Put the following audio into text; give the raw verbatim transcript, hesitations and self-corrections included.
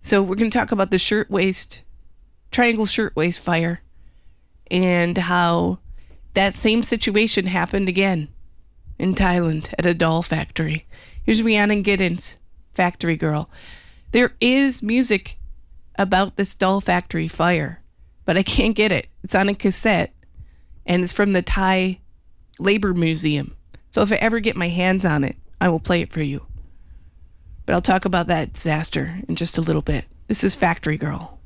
So we're going to talk about the shirtwaist, triangle shirtwaist fire, and how that same situation happened again in Thailand at a doll factory. Here's Rhiannon Giddens, Factory Girl. There is music about this doll factory fire, but I can't get it. It's on a cassette, and it's from the Thai Labor Museum. So if I ever get my hands on it, I will play it for you. But I'll talk about that disaster in just a little bit. This is Factory Girl.